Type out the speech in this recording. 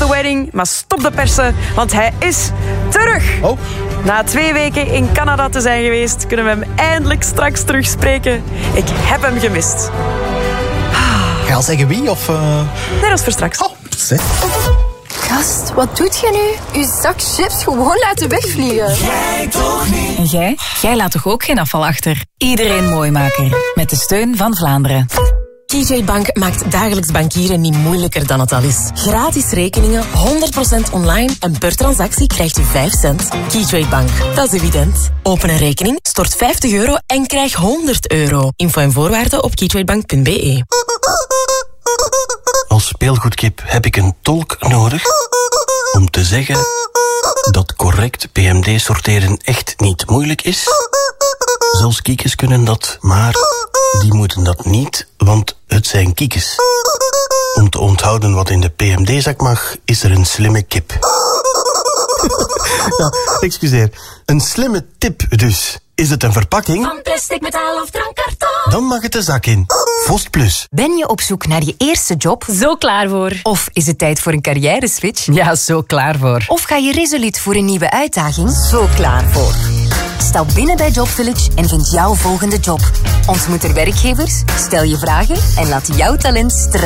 the wedding, maar stop de persen, want hij is terug. Oh. Na 2 weken in Canada te zijn geweest, kunnen we hem eindelijk straks terugspreken. Ik heb hem gemist. Ga je al zeggen wie, of... Nee, dat is voor straks. Oh, zeg. Gast, wat doet je nu? Uw zak chips gewoon laten wegvliegen. Jij toch niet? En jij? Jij laat toch ook geen afval achter? Iedereen Mooimaker. Met de steun van Vlaanderen. KJ Bank maakt dagelijks bankieren niet moeilijker dan het al is. Gratis rekeningen, 100% online en per transactie krijgt u 5 cent. KJ Bank, dat is evident. Open een rekening, stort €50 en krijg €100. Info en voorwaarden op keytradebank.be. Als speelgoedkip heb ik een tolk nodig om te zeggen dat correct PMD sorteren echt niet moeilijk is. Zelfs kiekjes kunnen dat, maar die moeten dat niet, want het zijn kiekjes. Om te onthouden wat in de PMD-zak mag, is er een slimme kip. Ja, excuseer. Een slimme tip dus. Is het een verpakking? Van plastic, metaal of drankkarton. Dan mag het de zak in. Vost Plus. Ben je op zoek naar je eerste job? Zo klaar voor. Of is het tijd voor een carrière-switch? Ja, zo klaar voor. Of ga je resoluut voor een nieuwe uitdaging? Zo klaar voor. Stap binnen bij Job Village en vind jouw volgende job. Ontmoet er werkgevers, stel je vragen en laat jouw talent stralen.